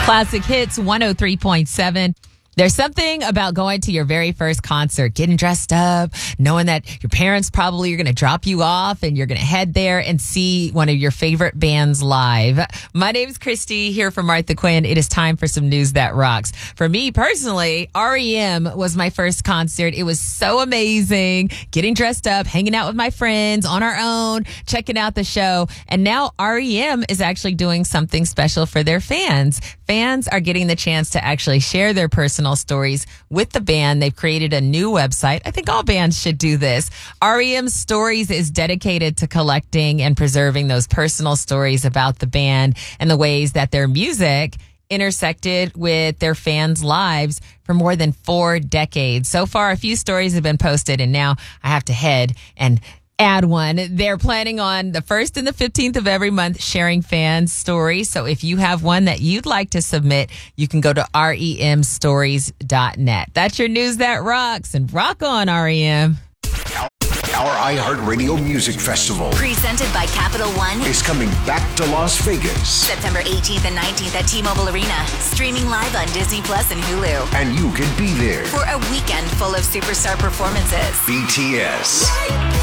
Classic Hits 103.7. There's something about going to your very first concert, getting dressed up, knowing that your parents probably are going to drop you off and you're going to head there and see one of your favorite bands live. My name's Christy, here for Martha Quinn. It is time for some news that rocks. For me personally, REM was my first concert. It was so amazing. Getting dressed up, hanging out with my friends on our own, checking out the show. And now REM is actually doing something special for their fans. Fans are getting the chance to actually share their personal stories with the band. They've created a new website. I think all bands should do this. REM Stories is dedicated to collecting and preserving those personal stories about the band and the ways that their music intersected with their fans' lives for more than 4 decades. So far, a few stories have been posted, and now I have to head and add one. They're planning on the 1st and the 15th of every month sharing fan stories. So if you have one that you'd like to submit, you can go to remstories.net. That's your news that rocks, and rock on, REM. Our iHeartRadio Music Festival, presented by Capital One, is coming back to Las Vegas. September 18th and 19th at T-Mobile Arena. Streaming live on Disney Plus and Hulu. And you can be there for a weekend full of superstar performances. BTS,